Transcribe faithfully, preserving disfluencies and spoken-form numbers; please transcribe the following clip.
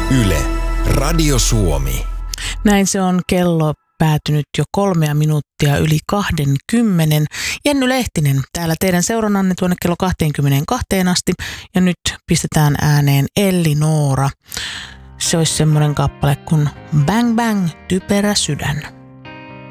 Yle, Radio Suomi. Näin se on kello päätynyt jo kolmea minuuttia yli kahden kymmenen. Jenny Lehtinen täällä teidän seurannanne tuonne kello kaksikymmentäkaksi asti. Ja nyt pistetään ääneen Elli Noora. Se olisi semmoinen kappale kuin Bang Bang, typerä sydän.